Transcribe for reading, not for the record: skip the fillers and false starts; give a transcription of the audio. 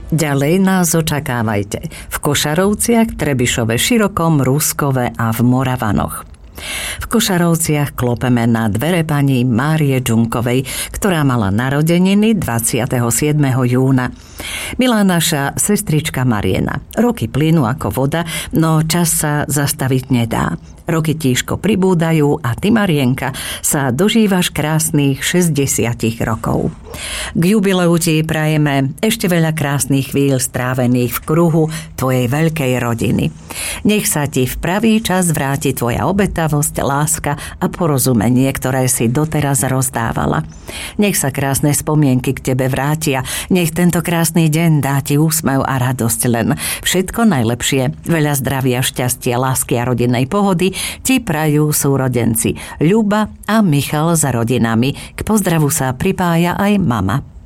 Ďalej nás očakávajte v Košarovciach, Trebišove Širokom, Ruskove a v Moravanoch. V Košarovciach klopeme na dvere pani Márie Džunkovej, ktorá mala narodeniny 27. júna. Milá naša sestrička Mariena, roky plynú ako voda, no čas sa zastaviť nedá. Roky tížko pribúdajú a ty, Marienka, sa dožívaš krásnych 60 rokov. K jubileu ti prajeme ešte veľa krásnych chvíľ strávených v kruhu tvojej veľkej rodiny. Nech sa ti v pravý čas vráti tvoja obetavosť, láska a porozumenie, ktoré si doteraz rozdávala. Nech sa krásne spomienky k tebe vrátia, nech tento krásny deň dá ti úsmev a radosť len. Všetko najlepšie, veľa zdravia, šťastia, lásky a rodinnej pohody ti prajú súrodenci Ľuba a Michal za rodinami. K pozdravu sa pripája aj mama.